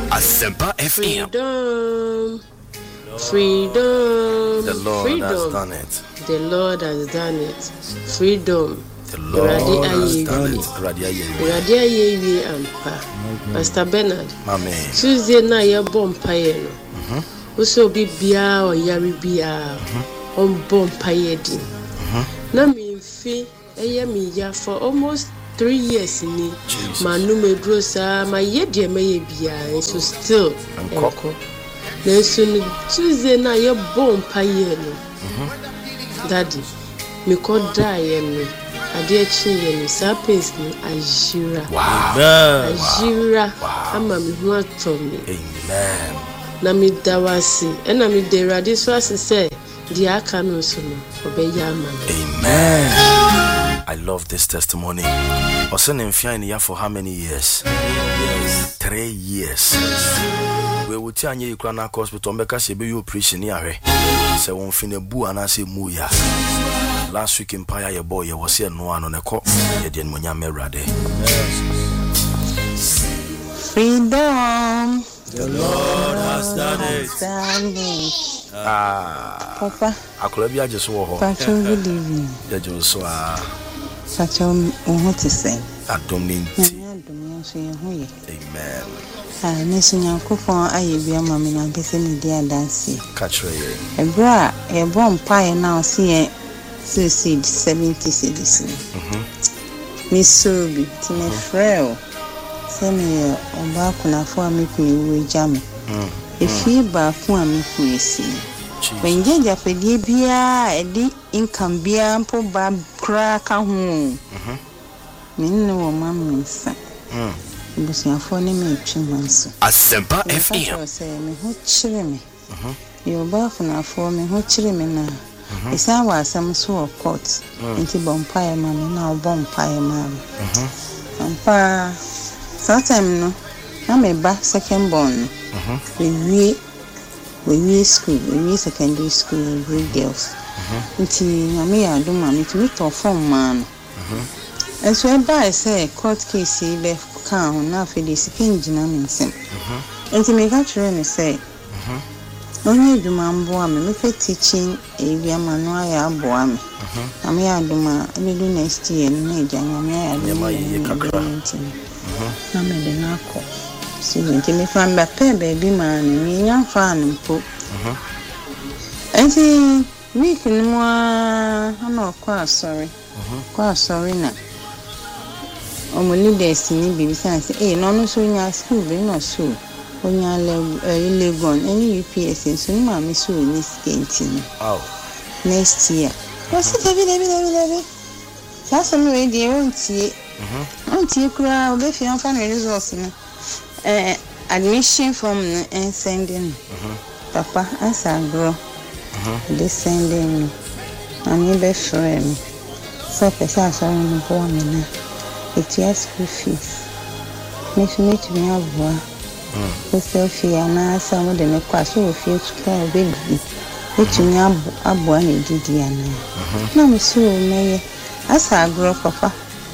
Asempa FM. Freedom. The Lord has done it. The Lord has done it. Freedom. The Lord has done it. Radia Yewi Ampa. Pastor Bernard. Amen. Tuesday na ya bompa yeno. Uso bi bia o yari bia. On bompa yedi. Na mi mfi eye mi ya for almost 3 years ni. Manu medro sa ma yedi me ye bia so still enko. Na so Tuesday na ya bompa yeno. Daddy, me ko die yeno. Ade achi yeno sapes ni ajira. Wow. Ajira ama mi hu atomi. Amen. Na mi dawasi ena mi de radi so asese di aka no so no obeya ama. Amen. I love this testimony. Osen mfia in ya for how many years? 3 years. We would tell you na hospital mbeka se be you operation ni ahwe. Se won fine bu anase mu ya. Last week in Empire your boy was here no one on a cop. You didn't when you married. Freedom. The Lord has done it. Papa. I could have just walked. Patrol, good evening. That you saw. Patrol, what to say? I don't mean. Amen. Nation Yankofon, I be a mammy and Bessini, dear Dancy. Catch her. A bra, a bomb pie now, see. Suicide 70 cities. Miss Sobi, Timmy Frail. Send me on Bakuna for me to jam. If you bar for me to see. When you get a debia, a deep income beer, and poor bab crack at home. No, mammy, son. But your phone me 2 months. Asempa FM. Say me who chilly me. You're Bakuna for me who chilly me now. It's our some sort of court. Into bonfire, mammy, now bonfire, mammy. Sometime no, I'm a back second born. We school, we secondary school, we girls. Until I do mammy to meet or from man. And so I buy say court case left count now for the second dynamics. And to make actually say. Only do mambo me teaching a manual ya boam. Ami aduma me do next year no janya me ya kakra. Na me de na ko. Si nti me fan ba pe baby man me yan fan mpo. Enti week no mo ana kwa sorry. Kwa sorry na. Omo leaders ni bibi san say no so nya school be no so. Onya Legon, any UPS, so mammy so in this game. Oh, next year. What's it, David? That's some radio, won't see. Won't you cry? If you don't find results, admission from and sending. Papa, as I grow, this sending. I'm your best friend. So, Pesa, I'm born in it. Your school fees. Make me to be a boy. Sophia na some of the question of you to call baby. Which you have a boy did no, Miss May, as I grow, Papa.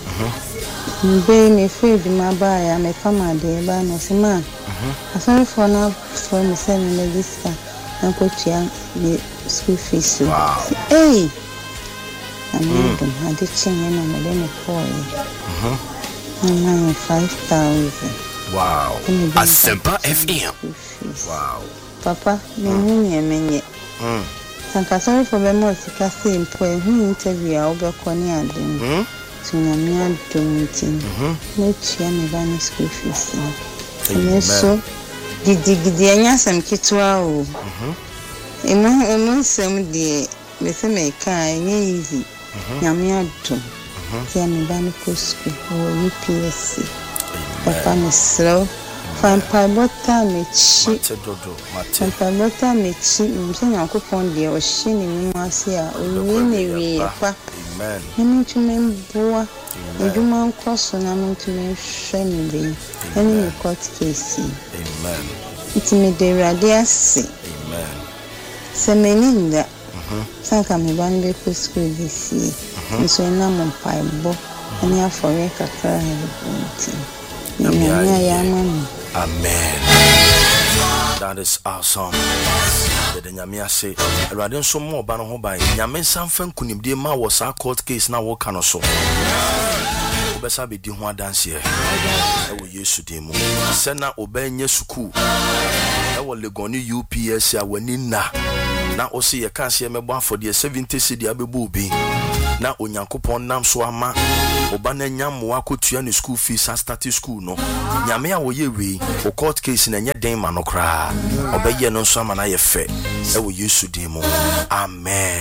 Baby, afraid my buy, I'm a farmer, dear, by no man. I sorry for now for me sending the list and put the school fees. Hey, I did change and I'm a boy. I'm 5,000. Wow. Asempa FM. Wow. Papa, me Sanka sorry for the most casting point who interview our Beconi and to Namia Domitin. No chain of any school fees. And so did the some kitwa. Among some dear, Miss America, easy. Namia Dom. Tiani Banico School or UPSC. Papa me slow. Fan pie butter me cheap. Fan pie butter me cheap. Mchen yanko fondi o shini mwasia. Uwini pa. Amen. Nami tumemboa. Nduma mkoso na mtume sheni bi. Nami me court case. Amen. Iti me deradia si. Amen. Semeninda. Sanka me bande ku school this year. Nso ina mo pie bo. Ani afore kakra he. Namia ya mami. Amen. That is awesome. The Nyamia say, I rather so more bano by Yamen Sanfan Kunimdi Ma was our court case now what can also. Obesa be doing one dance here. I will use to demo. Sena Obenya Suku. I will legoni UPS ya wenina. Na osi ye can't see me one for the 70 city abebubi. Na onyankopon nam so ama obana nyam wako tua ni school fees and start school no nyame a wo ye we o court case na nya den ma no kra obeye no so ama na ye fe e wo yesu din mu. Amen.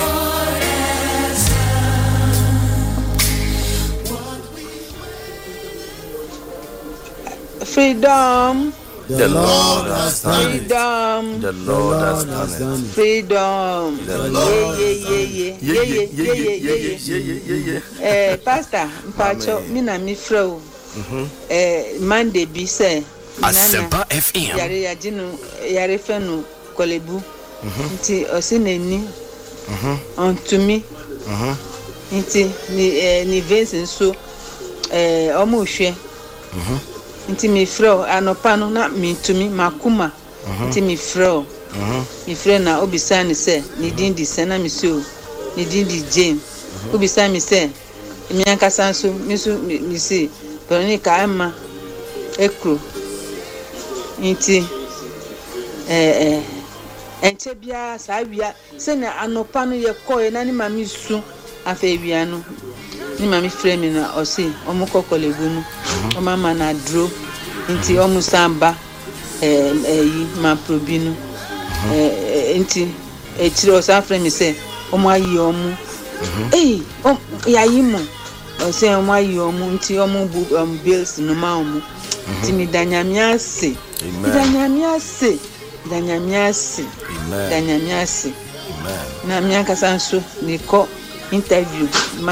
Freedom. The Lord has done it. Freedom. The Lord has done it. Freedom. Yeah. Pastor, mpacho mina mi frau. Monday bi say Asempa FM. Yare yajinu yare fenu kolebu. Nti osineni. Ontumi. Nti ni Vincent so omo hwe. Nti mi frɛ anopa no na mi tumi makuma nti mi frɛ na obisa ne sɛ ne din di sɛ na mi so ne din di Jane obisa mi sɛ mi ankasa so mi se Veronica Emma ekro nti enche bia sa wia sɛ na anopa no ye kɔe na ne ma mi su afa wia no ni mami frɛ mi na ɔse ɔmo kɔkɔlebu no ɔmama na dro nti ɔmo samba yi ma probi no nti etiro sa frɛ mi sɛ ɔmo ayi ɔmo yayi mo ɔse ɔmo ayi ɔmo nti ɔmo bu bills no ma ɔmo nti mi danyamia se na mi ankasa nso ni kɔ interview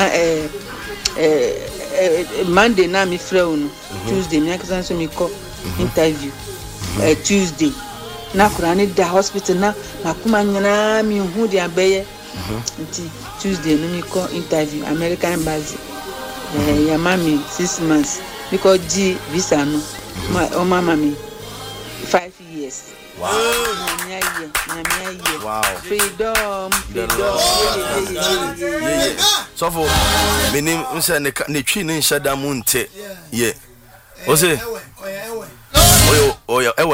Monday na mi frɛ no Tuesday mi akasa so mi kɔ interview Tuesday na kura ni da hospital na makuma nyana mi hu dia bɛyɛ nti Tuesday no mi kɔ interview American embassy ya mami 6 months because G visa no o mama mi 5 years. Wow. Wow. Freedom. So for meaning say ne twi ne nhyada mu nte ye o say oh okay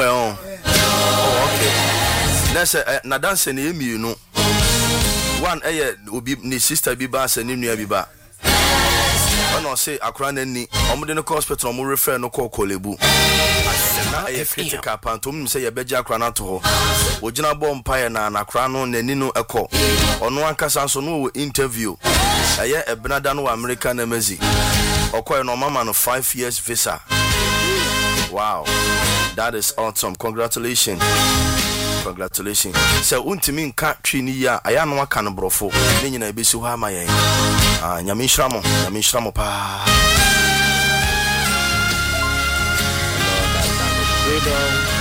na say na dance ne emienu one obi ne sister bi ba say ne nua bi ba ono say akra na ni omde ne hospital omo refer no call Kolebu na critical pantom say ye beja akra na to ho ogina bom pae na akra no nani no ekọ ono ankasa so no interview aye ebnada no American embassy okoy no mama no 5 years visa. Wow, that is awesome. Congratulations. So untimi nka twini ya aya no aka no brofo ne nyina ebesi ho ama yen nyame nhyiramo pa. Freedom.